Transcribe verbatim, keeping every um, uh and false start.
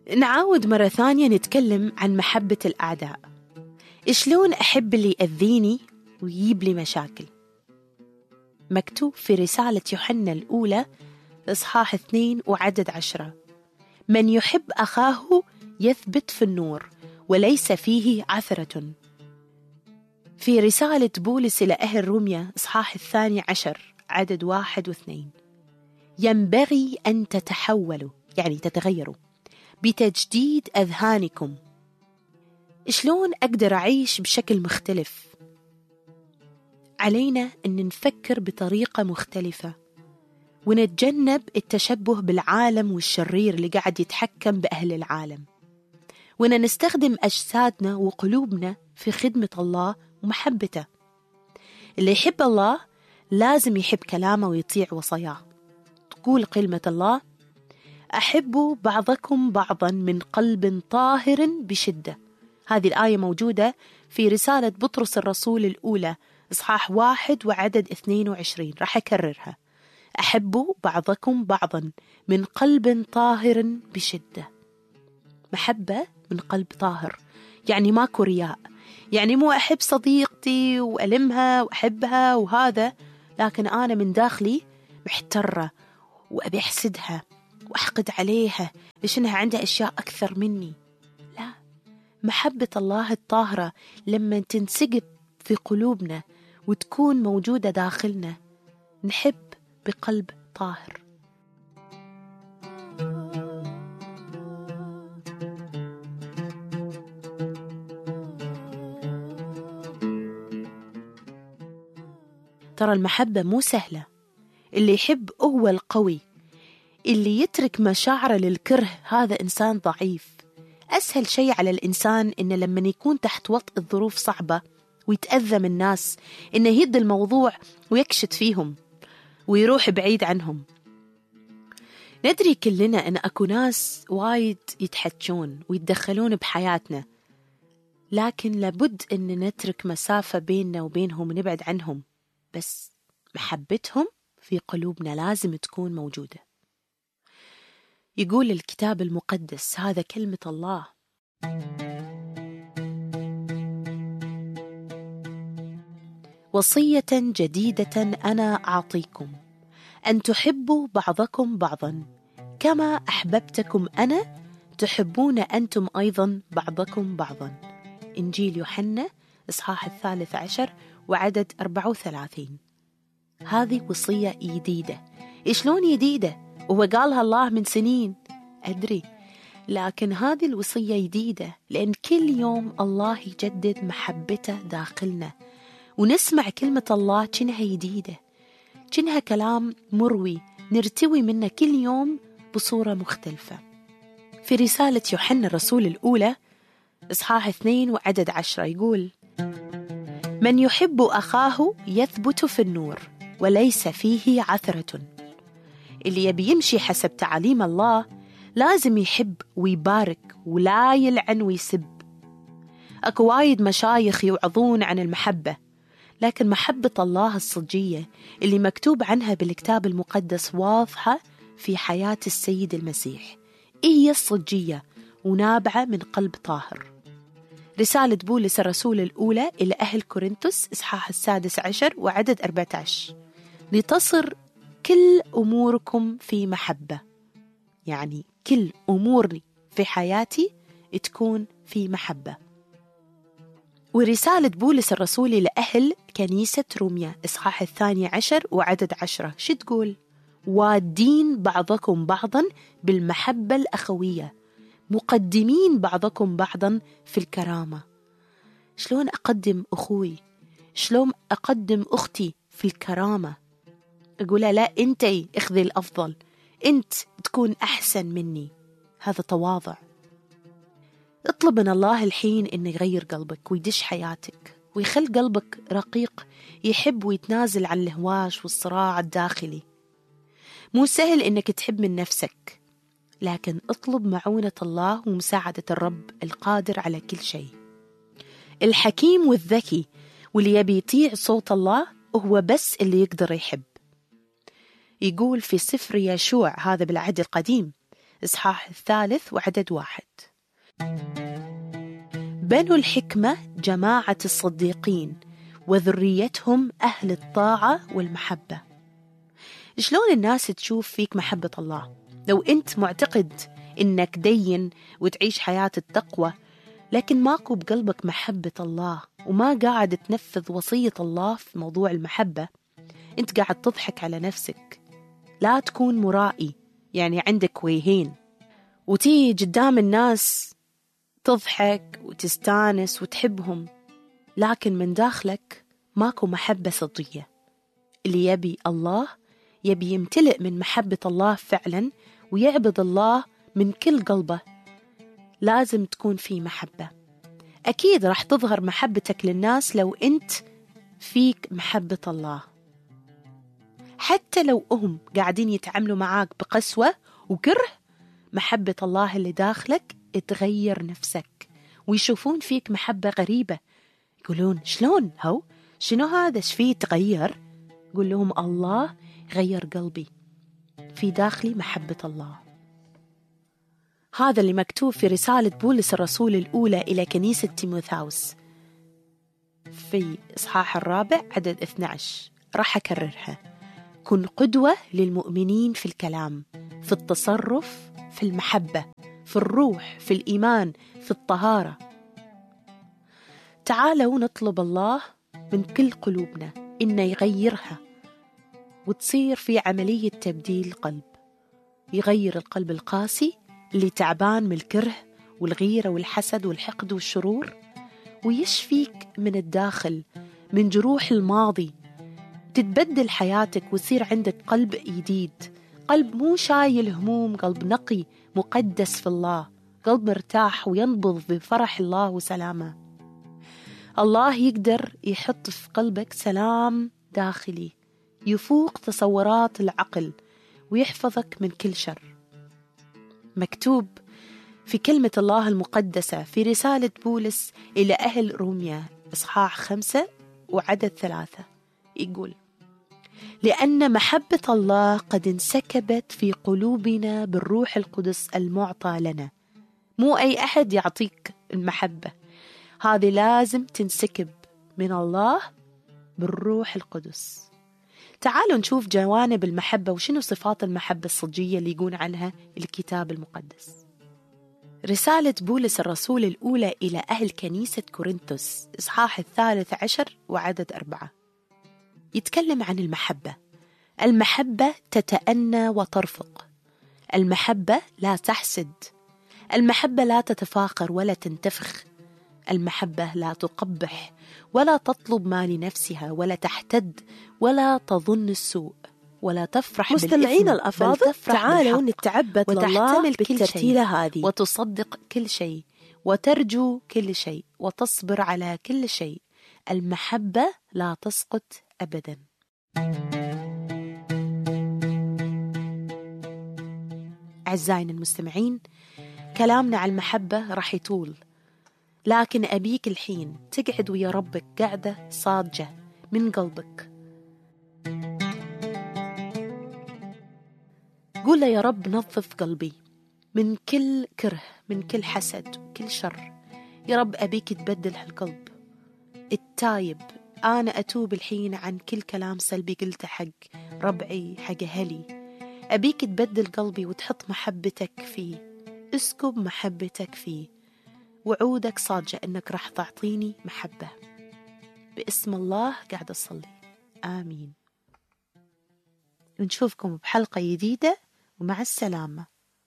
نعاود مرة ثانية نتكلم عن محبة الأعداء. شلون أحب اللي يأذيني ويجيب لي مشاكل؟ مكتوب في رسالة يوحنا الأولى إصحاح اثنين وعدد عشرة: من يحب أخاه يثبت في النور وليس فيه عثرة. في رسالة بولس إلى أهل روميا إصحاح الثاني عشر عدد واحد واثنين: ينبغي أن تتحولوا، يعني تتغيروا، بتجديد أذهانكم. شلون أقدر أعيش بشكل مختلف؟ علينا أن نفكر بطريقة مختلفة ونتجنب التشبه بالعالم والشرير اللي قاعد يتحكم بأهل العالم، وأن نستخدم أجسادنا وقلوبنا في خدمة الله ومحبته. اللي يحب الله لازم يحب كلامه ويطيع وصاياه. تقول كلمة الله: أحبوا بعضكم بعضا من قلب طاهر بشدة. هذه الآية موجودة في رسالة بطرس الرسول الأولى إصحاح واحد وعدد اثنين وعشرين. راح أكررها: أحبوا بعضكم بعضا من قلب طاهر بشدة. محبة من قلب طاهر، يعني ماكو رياء، يعني مو أحب صديقتي وألمها وأحبها وهذا، لكن أنا من داخلي محترة وأبي أحسدها وأحقد عليها ليش إنها عندها أشياء أكثر مني. لا، محبة الله الطاهرة لما تنسقب في قلوبنا وتكون موجودة داخلنا، نحب بقلب طاهر. ترى المحبة مو سهلة. اللي يحب هو القوي، اللي يترك مشاعره للكره هذا إنسان ضعيف. أسهل شيء على الإنسان إنه لما يكون تحت وطء الظروف صعبة ويتأذى من الناس إنه يهد الموضوع ويكشت فيهم ويروح بعيد عنهم. ندري كلنا إن أكو ناس وايد يتحجون ويتدخلون بحياتنا، لكن لابد إن نترك مسافة بيننا وبينهم ونبعد عنهم، بس محبتهم في قلوبنا لازم تكون موجودة. يقول الكتاب المقدس، هذا كلمة الله: وصية جديدة أنا أعطيكم، أن تحبوا بعضكم بعضا كما أحببتكم أنا، تحبون أنتم أيضا بعضكم بعضا. إنجيل يوحنا إصحاح الثالث عشر وعدد أربعة وثلاثين. هذه وصية جديدة. شلون جديدة؟ وهو قالها الله من سنين، أدري، لكن هذه الوصية جديدة لأن كل يوم الله يجدد محبته داخلنا، ونسمع كلمة الله كأنها جديدة، كأنها كلام مروي نرتوي منه كل يوم بصورة مختلفة. في رسالة يوحنا الرسول الأولى إصحاح اثنين وعدد عشرة يقول: من يحب أخاه يثبت في النور وليس فيه عثرة. اللي يبي يمشي حسب تعاليم الله لازم يحب ويبارك ولا يلعن ويسب. أكو وايد مشايخ يوعظون عن المحبة، لكن محبة الله الصجية اللي مكتوب عنها بالكتاب المقدس واضحة في حياة السيد المسيح، هي الصجية ونابعة من قلب طاهر. رسالة بولس الرسول الأولى إلى أهل كورنثوس إصحاح السادس عشر وعدد أربعة عشر: لتصر كل أموركم في محبة. يعني كل أموري في حياتي تكون في محبة. ورسالة بولس الرسول إلى أهل كنيسة روميا إصحاح الثاني عشر وعدد عشرة شو تقول؟ وادين بعضكم بعضا بالمحبة الأخوية، مقدمين بعضكم بعضا في الكرامة. شلون أقدم أخوي؟ شلون أقدم أختي في الكرامة؟ أقولها لا، أنتي اخذي الأفضل، أنت تكون أحسن مني. هذا تواضع. اطلب من الله الحين إنه يغير قلبك ويدش حياتك ويخلي قلبك رقيق، يحب ويتنازل عن الهواش والصراع الداخلي. مو سهل إنك تحب من نفسك، لكن اطلب معونة الله ومساعدة الرب القادر على كل شيء. الحكيم والذكي واللي يبي يطيع صوت الله هو بس اللي يقدر يحب. يقول في سفر يشوع، هذا بالعهد القديم إصحاح الثالث وعدد واحد. بنو الحكمة جماعة الصديقين وذريتهم أهل الطاعة والمحبة. شلون الناس تشوف فيك محبة الله؟ لو أنت معتقد إنك دين وتعيش حياة التقوى لكن ماكو بقلبك محبة الله وما قاعد تنفذ وصية الله في موضوع المحبة، أنت قاعد تضحك على نفسك. لا تكون مرائي، يعني عندك وجهين، وتيجي قدام الناس تضحك وتستانس وتحبهم، لكن من داخلك ماكو محبة صدقية. اللي يبي الله يبي يمتلئ من محبة الله فعلا ويعبد الله من كل قلبه. لازم تكون في محبة. أكيد راح تظهر محبتك للناس لو أنت فيك محبة الله، حتى لو هم قاعدين يتعاملوا معاك بقسوة وكره. محبة الله اللي داخلك تغير نفسك ويشوفون فيك محبة غريبة، يقولون شلون هو؟ شنو هذا؟ شفيه تغير؟ قول لهم الله غير قلبي، في داخلي محبة الله. هذا اللي مكتوب في رسالة بولس الرسول الأولى إلى كنيسة تيموثاوس في إصحاح الرابع عدد اثني عشر. راح أكررها: كن قدوة للمؤمنين في الكلام، في التصرف، في المحبة، في الروح، في الإيمان، في الطهارة. تعالوا نطلب الله من كل قلوبنا إنه يغيرها وتصير في عملية تبديل قلب، يغير القلب القاسي اللي تعبان من الكره والغيرة والحسد والحقد والشرور، ويشفيك من الداخل من جروح الماضي. تتبدل حياتك ويصير عندك قلب جديد، قلب مو شايل هموم، قلب نقي مقدس في الله، قلب مرتاح وينبض بفرح الله وسلامه. الله يقدر يحط في قلبك سلام داخلي يفوق تصورات العقل ويحفظك من كل شر. مكتوب في كلمة الله المقدسة في رسالة بولس إلى أهل روميا إصحاح خمسة وعدد ثلاثة، يقول: لأن محبة الله قد انسكبت في قلوبنا بالروح القدس المعطى لنا. مو أي أحد يعطيك المحبة، هذه لازم تنسكب من الله بالروح القدس. تعالوا نشوف جوانب المحبة وشنو صفات المحبة الصجية اللي يقول عنها الكتاب المقدس. رسالة بولس الرسول الأولى إلى أهل كنيسة كورنثوس إصحاح الثالث عشر وعدد أربعة، يتكلم عن المحبة. المحبة تتأنى وترفق، المحبة لا تحسد، المحبة لا تتفاخر ولا تنتفخ، المحبة لا تقبح ولا تطلب ما لنفسها ولا تحتد ولا تظن السوء ولا تفرح مستمعين الأفاضل، تعالوا نتعبد لله بالترتيلة هذه: وتصدق كل شيء وترجو كل شيء وتصبر على كل شيء، المحبة لا تسقط أبدا. أعزائنا المستمعين، كلامنا عن المحبة راح يطول، لكن أبيك الحين تقعد ويا ربك قاعدة صادجة من قلبك. قول له: يا رب نظف قلبي من كل كره، من كل حسد وكل شر. يا رب أبيك تبدل هالقلب التايب. أنا أتوب الحين عن كل كلام سلبي قلته حق ربعي، حق أهلي. أبيك تبدل قلبي وتحط محبتك فيه، اسكب محبتك فيه، وعودك صادجة أنك راح تعطيني محبة. باسم الله قاعد أصلي، آمين. ونشوفكم بحلقة جديدة، ومع السلامة.